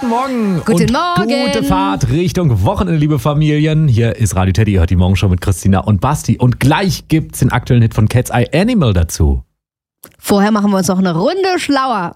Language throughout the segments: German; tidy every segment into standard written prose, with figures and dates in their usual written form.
Guten Morgen. Guten Morgen. Gute Fahrt Richtung Wochenende, liebe Familien. Hier ist Radio Teddy, hört die Morgenshow mit Christina und Basti. Und gleich gibt's den aktuellen Hit von Cat's Eye Animal dazu. Vorher machen wir uns noch eine Runde schlauer.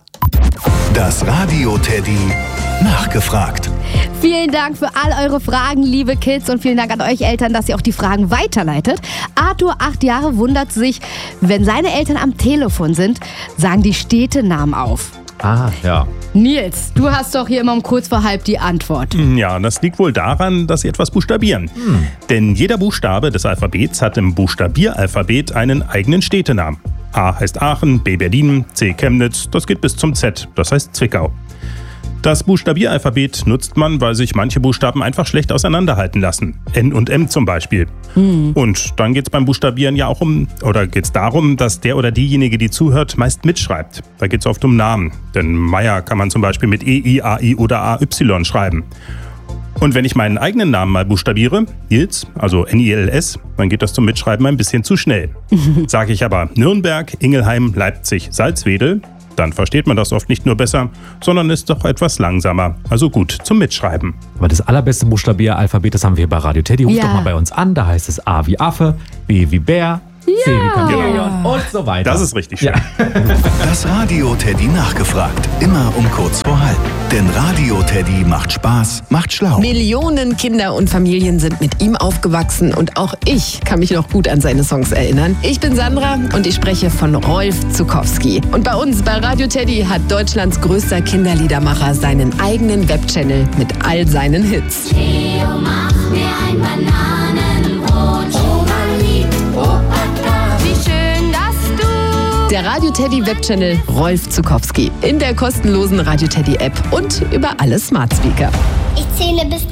Das Radio Teddy nachgefragt. Vielen Dank für all eure Fragen, liebe Kids, und vielen Dank an euch Eltern, dass ihr auch die Fragen weiterleitet. Arthur, 8 Jahre, wundert sich, wenn seine Eltern am Telefon sind, sagen die Städtenamen auf. Ah, ja. Nils, du hast doch hier immer um kurz vor halb die Antwort. Ja, das liegt wohl daran, dass sie etwas buchstabieren. Denn jeder Buchstabe des Alphabets hat im Buchstabieralphabet einen eigenen Städtenamen. A heißt Aachen, B Berlin, C Chemnitz, das geht bis zum Z, das heißt Zwickau. Das Buchstabieralphabet nutzt man, weil sich manche Buchstaben einfach schlecht auseinanderhalten lassen. N und M zum Beispiel. Und dann geht es beim Buchstabieren ja auch geht's darum, dass der oder diejenige, die zuhört, meist mitschreibt. Da geht es oft um Namen. Denn Meier kann man zum Beispiel mit E-I, A-I oder A-Y schreiben. Und wenn ich meinen eigenen Namen mal buchstabiere, Nils, also N-I-L-S, dann geht das zum Mitschreiben ein bisschen zu schnell. Sage ich aber Nürnberg, Ingelheim, Leipzig, Salzwedel, dann versteht man das oft nicht nur besser, sondern ist doch etwas langsamer. Also gut zum Mitschreiben. Aber das allerbeste Buchstabieralphabet, das haben wir bei Radio Teddy. Ruf doch mal bei uns an, da heißt es A wie Affe, B wie Bär, C wie Chamäleon und so weiter. Das ist richtig schön. Ja. Das Radio Teddy nachgefragt. Immer um kurz vor halb. Denn Radio Teddy macht Spaß, macht schlau. Millionen Kinder und Familien sind mit ihm aufgewachsen und auch ich kann mich noch gut an seine Songs erinnern. Ich bin Sandra und ich spreche von Rolf Zuckowski. Und bei uns bei Radio Teddy hat Deutschlands größter Kinderliedermacher seinen eigenen Webchannel mit all seinen Hits. Theo, mach mir ein Bananenbrot. Oma liebt Opa, wie schön, dass du... Der Radio Teddy Webchannel Rolf Zuckowski in der kostenlosen Radio Teddy App und über alle Smart Speaker. Ich zähle bis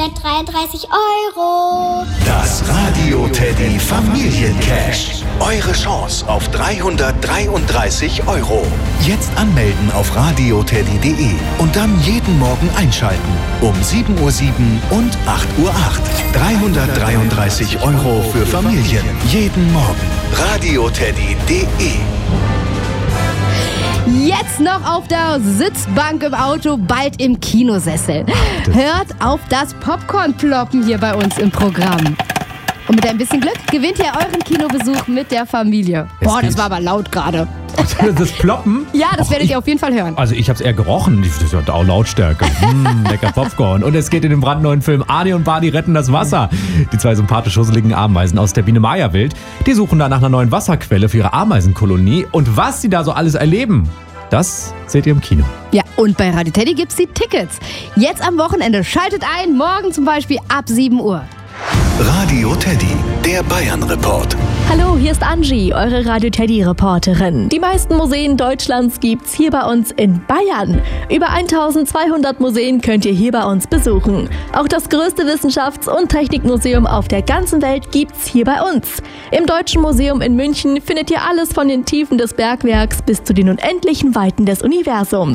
333 €. Das Radio Teddy Familiencash. Eure Chance auf 333 €. Jetzt anmelden auf radioteddy.de und dann jeden Morgen einschalten. Um 7:07 Uhr und 8:08 Uhr. 333 € für Familien. Jeden Morgen. radioteddy.de. Jetzt noch auf der Sitzbank im Auto, bald im Kinosessel. Hört auf das Popcorn-Ploppen hier bei uns im Programm. Und mit ein bisschen Glück gewinnt ihr euren Kinobesuch mit der Familie. Boah, das war aber laut gerade. Das Ploppen? Ja, das werdet ihr auf jeden Fall hören. Also ich habe es eher gerochen. Das hat auch Lautstärke. Lecker Popcorn. Und es geht in den brandneuen Film Arnie und Barney retten das Wasser. Die 2 sympathisch husseligen Ameisen aus der Biene Maya-Welt, die suchen da nach einer neuen Wasserquelle für ihre Ameisenkolonie. Und was sie da so alles erleben, das seht ihr im Kino. Ja, und bei Radio Teddy gibt's die Tickets. Jetzt am Wochenende. Schaltet ein, morgen zum Beispiel ab 7 Uhr. Radio Teddy, der Bayern-Report. Hallo, hier ist Angie, eure Radio Teddy-Reporterin. Die meisten Museen Deutschlands gibt's hier bei uns in Bayern. Über 1200 Museen könnt ihr hier bei uns besuchen. Auch das größte Wissenschafts- und Technikmuseum auf der ganzen Welt gibt's hier bei uns. Im Deutschen Museum in München findet ihr alles von den Tiefen des Bergwerks bis zu den unendlichen Weiten des Universums.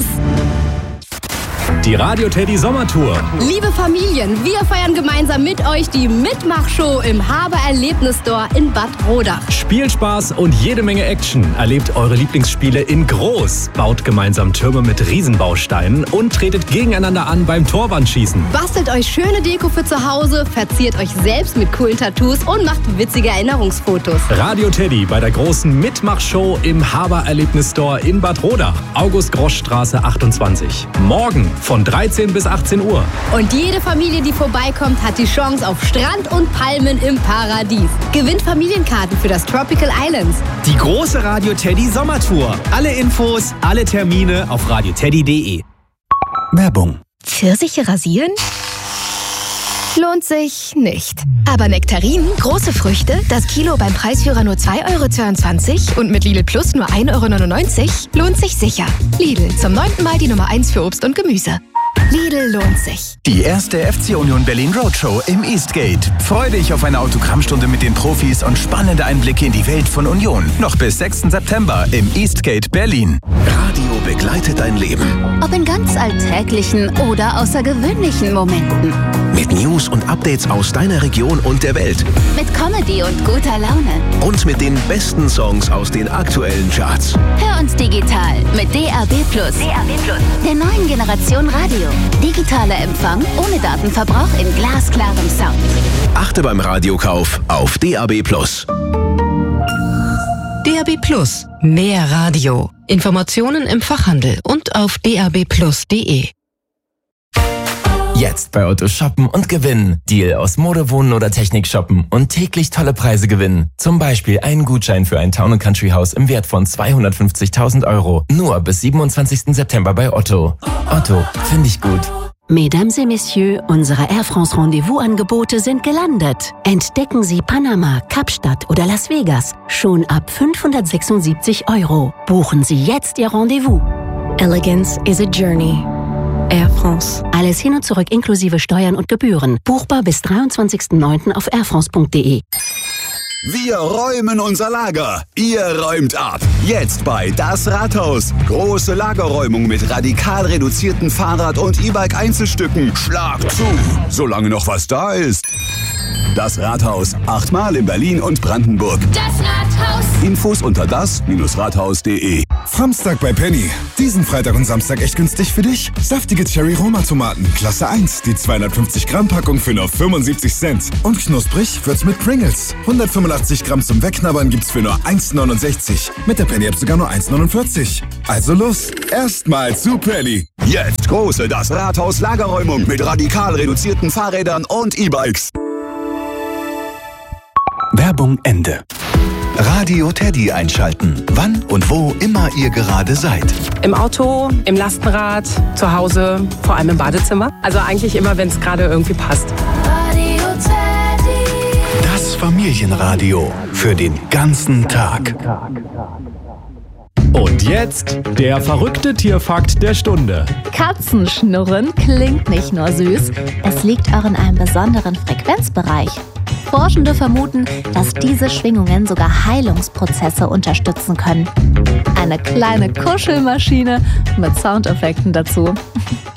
Die Radio Teddy Sommertour. Liebe Familien, wir feiern gemeinsam mit euch die Mitmachshow im Haber Erlebnis Store in Bad Rodach. Spielspaß und jede Menge Action. Erlebt eure Lieblingsspiele in groß. Baut gemeinsam Türme mit Riesenbausteinen und tretet gegeneinander an beim Torwandschießen. Bastelt euch schöne Deko für zu Hause, verziert euch selbst mit coolen Tattoos und macht witzige Erinnerungsfotos. Radio Teddy bei der großen Mitmachshow im Haber Erlebnis Store in Bad Rodach. August-Grosch-Straße 28. Morgen von 13 bis 18 Uhr. Und jede Familie, die vorbeikommt, hat die Chance auf Strand und Palmen im Paradies. Gewinnt Familienkarten für das Tropical Islands. Die große Radio Teddy Sommertour. Alle Infos, alle Termine auf radioteddy.de. Werbung. Pfirsiche rasieren? Lohnt sich nicht. Aber Nektarinen, große Früchte, das Kilo beim Preisführer nur 2,22 € und mit Lidl Plus nur 1,99 € lohnt sich sicher. Lidl, zum 9. Mal die Nummer 1 für Obst und Gemüse. Lidl lohnt sich. Die erste FC Union Berlin Roadshow im Eastgate. Freu dich auf eine Autogrammstunde mit den Profis und spannende Einblicke in die Welt von Union. Noch bis 6. September im Eastgate Berlin. Radio begleitet dein Leben. Ob in ganz alltäglichen oder außergewöhnlichen Momenten. Mit News und Updates aus deiner Region und der Welt. Mit Comedy und guter Laune. Und mit den besten Songs aus den aktuellen Charts. Hör uns digital mit DAB+. Der neuen Generation Radio. Digitaler Empfang ohne Datenverbrauch in glasklarem Sound. Achte beim Radiokauf auf DAB+. DAB+, mehr Radio. Informationen im Fachhandel und auf dabplus.de. Jetzt bei Otto shoppen und gewinnen. Deal aus Mode, Wohnen oder Technik shoppen und täglich tolle Preise gewinnen. Zum Beispiel einen Gutschein für ein Town & Country Haus im Wert von 250.000 €. Nur bis 27. September bei Otto. Otto, finde ich gut. Mesdames et Messieurs, unsere Air France Rendezvous-Angebote sind gelandet. Entdecken Sie Panama, Kapstadt oder Las Vegas schon ab 576 €. Buchen Sie jetzt Ihr Rendezvous. Elegance is a journey. Air France. Alles hin und zurück inklusive Steuern und Gebühren. Buchbar bis 23.09. auf airfrance.de. Wir räumen unser Lager. Ihr räumt ab. Jetzt bei Das Rathaus. Große Lagerräumung mit radikal reduzierten Fahrrad- und E-Bike-Einzelstücken. Schlag zu, solange noch was da ist. Das Rathaus. 8-mal in Berlin und Brandenburg. Das Rathaus. Infos unter das-rathaus.de. Samstag bei Penny. Diesen Freitag und Samstag echt günstig für dich. Saftige Cherry-Roma-Tomaten, Klasse 1. Die 250-Gramm-Packung für nur 75 Cent. Und knusprig wird's mit Pringles. 185 Gramm zum Wegknabbern gibt's für nur 1,69. Mit der Penny-App sogar nur 1,49. Also los, erstmal zu Penny. Jetzt große Das Rathaus Lagerräumung mit radikal reduzierten Fahrrädern und E-Bikes. Werbung Ende. Radio Teddy einschalten. Wann und wo immer ihr gerade seid. Im Auto, im Lastenrad, zu Hause, vor allem im Badezimmer. Also eigentlich immer, wenn es gerade irgendwie passt. Radio Teddy. Das Familienradio für den ganzen Tag. Und jetzt der verrückte Tierfakt der Stunde. Katzenschnurren klingt nicht nur süß, es liegt auch in einem besonderen Frequenzbereich. Forschende vermuten, dass diese Schwingungen sogar Heilungsprozesse unterstützen können. Eine kleine Kuschelmaschine mit Soundeffekten dazu.